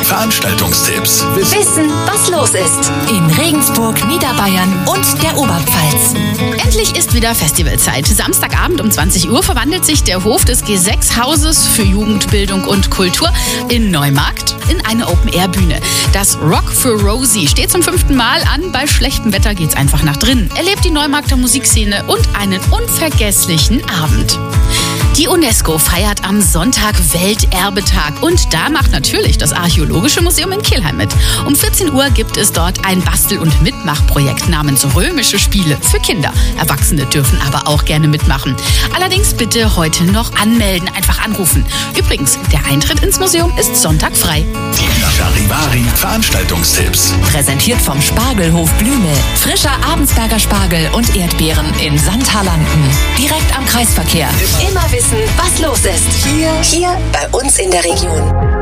Veranstaltungstipps. Wissen, was los ist. In Regensburg, Niederbayern und der Oberpfalz. Endlich ist wieder Festivalzeit. Samstagabend um 20 Uhr verwandelt sich der Hof des G6-Hauses für Jugend, Bildung und Kultur in Neumarkt in eine Open-Air-Bühne. Das Rock für Rosie steht zum 5. Mal an. Bei schlechtem Wetter geht's einfach nach drinnen. Erlebt die Neumarkter Musikszene und einen unvergesslichen Abend. Die UNESCO feiert am Sonntag Welterbetag und da macht natürlich das Archäologische Museum in Kelheim mit. Um 14 Uhr gibt es dort ein Bastel- und Mitmachprojekt namens Römische Spiele für Kinder. Erwachsene dürfen aber auch gerne mitmachen. Allerdings bitte heute noch anmelden, einfach anrufen. Übrigens, der Eintritt ins Museum ist Sonntag frei. Charivari Veranstaltungstipps. Präsentiert vom Spargelhof Blümel. Frischer Abendsberger Spargel und Erdbeeren in Sandhalanden. Direkt am Kreisverkehr. Immer wissen, was los ist. Hier bei uns in der Region.